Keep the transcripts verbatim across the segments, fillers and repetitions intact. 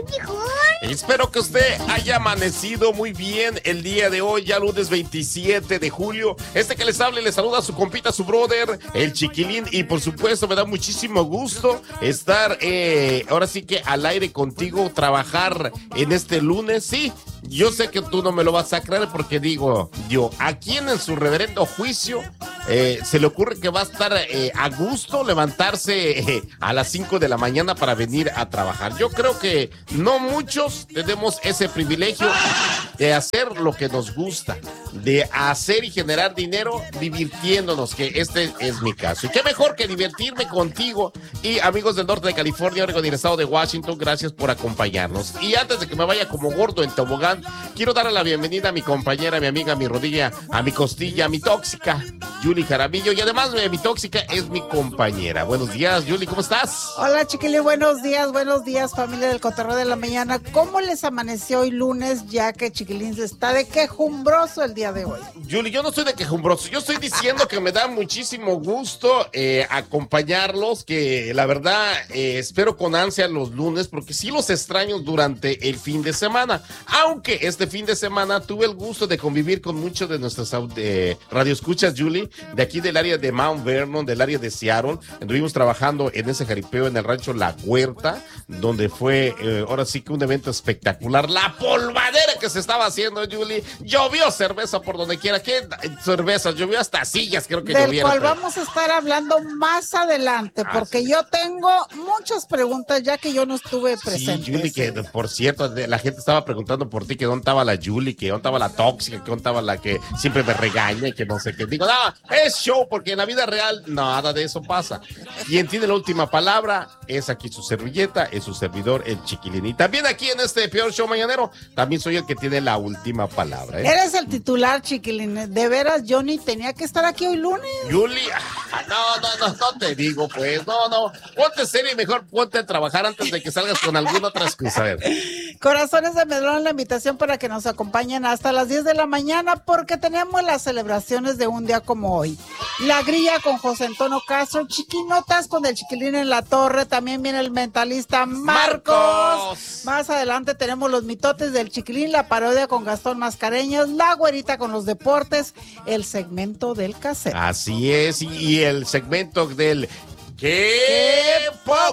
viejón? Espero que usted haya amanecido muy bien el día de hoy, ya lunes veintisiete de julio. Este que les habla y les saluda a su compita, su brother, el Chiquilín. Y por supuesto me da muchísimo gusto estar eh, ahora sí que al aire contigo, trabajar en este lunes. Sí, yo sé que tú no me lo vas a creer porque digo yo, ¿a quién en su reverendo juicio eh, se le ocurre que va a estar eh, a gusto levantarse eh, a las cinco de la mañana para venir a trabajar? Yo creo que no muchos tenemos ese privilegio de hacer lo que nos gusta, de hacer y generar dinero divirtiéndonos, que este es mi caso. Y qué mejor que divertirme contigo y amigos del norte de California, Oregon y el estado de Washington, gracias por acompañarnos. Y antes de que me vaya como gordo en tobogán, quiero darle la bienvenida a mi compañera, a mi amiga, a mi rodilla, a mi costilla, a mi tóxica, Julie Jaramillo, y además mi tóxica es mi compañera. Buenos días, Julie, ¿cómo estás? Hola, Chiquilín, buenos días, buenos días, familia del Cotorreo de la Mañana. ¿Cómo les amaneció hoy lunes, ya que Chiquilín está de quejumbroso el día de hoy? Julie, yo no estoy de quejumbroso, yo estoy diciendo que me da muchísimo gusto eh, acompañarlos, que la verdad eh, espero con ansia los lunes, porque sí los extraño durante el fin de semana, aunque este fin de semana tuve el gusto de convivir con muchos de nuestras eh, radioescuchas, Julie, de aquí del área de Mount Vernon, del área de Seattle. Estuvimos trabajando en ese jaripeo en el rancho La Huerta, donde fue eh, ahora sí que un evento espectacular, la polvadera que se estaba haciendo, Julie. Llovió cerveza por donde quiera. ¿Qué cerveza? Llovió hasta sillas, creo que Del lloviera. cual vamos a estar hablando más adelante, porque ah, sí. yo tengo muchas preguntas, ya que yo no estuve presente. Sí, Julie, que por cierto, la gente estaba preguntando por ti, que dónde estaba la Julie, que dónde estaba la tóxica, que dónde estaba la que siempre me regaña y que no sé qué. Digo, no, es show, porque en la vida real nada de eso pasa. Quien tiene la última palabra es aquí su servilleta, es su servidor, el Chiquilín. Y también aquí en este peor show mañanero, también soy el que tiene la última palabra, ¿eh? Eres el titular, Chiquilín. De veras, Johnny tenía que estar aquí hoy lunes. Julie, no, no, no, no te digo, pues, no, no. Ponte serio y mejor ponte a trabajar antes de que salgas con alguna otra excusa. A ver. Corazones de Medrón, la invitación para que nos acompañen hasta las diez de la mañana, porque tenemos las celebraciones de un día como hoy. La grilla con José Antonio Castro, Chiquinotas con el Chiquilín en la torre, también viene el mentalista Marcos. Marcos. Más adelante tenemos los mitotes del Chiquilín, la parodia con Gastón Mascareñas, la güerita con los deportes, el segmento del cassette. Así es, y el segmento del ¡Qué, ¡Qué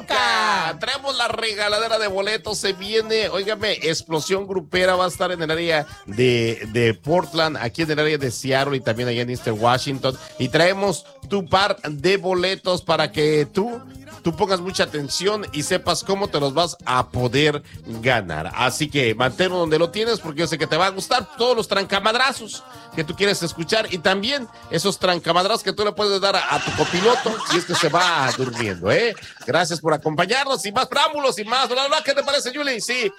poca! Traemos la regaladera de boletos, se viene, óigame, explosión grupera, va a estar en el área de, de Portland, aquí en el área de Seattle y también allá en Eastern Washington, y traemos tu par de boletos para que tú... tú pongas mucha atención y sepas cómo te los vas a poder ganar. Así que manténlo donde lo tienes, porque yo sé que te va a gustar todos los trancamadrazos que tú quieres escuchar y también esos trancamadrazos que tú le puedes dar a, a tu copiloto si es que se va durmiendo, ¿eh? Gracias por acompañarnos y más preámbulos y más, bla, bla. ¿Qué te parece, Julie? Sí.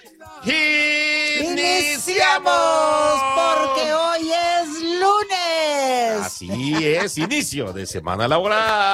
¡Iniciamos! Porque hoy es lunes. Así es, inicio de semana laboral.